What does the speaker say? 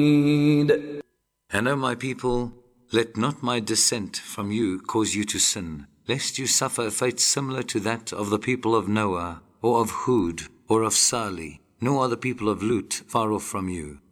And O my people, let not my descent from you cause you to sin, lest you suffer a fate similar to that of the people of Noah, or of Hud, or of Salih, nor are the people of Lut far off from you.